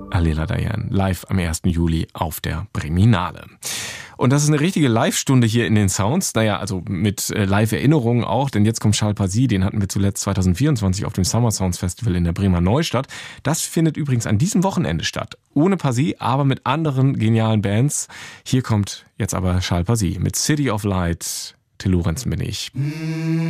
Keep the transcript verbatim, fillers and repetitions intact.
Alela Diane, live am ersten Juli auf der Breminale. Und das ist eine richtige Live-Stunde hier in den Sounds. Naja, also mit äh, Live-Erinnerungen auch, denn jetzt kommt Charles Pazy, den hatten wir zuletzt zwanzig vierundzwanzig auf dem Summer Sounds Festival in der Bremer Neustadt. Das findet übrigens an diesem Wochenende statt. Ohne Pazy, aber mit anderen genialen Bands. Hier kommt jetzt aber Charles Pazy mit City of Light. Till Lorenzen bin ich.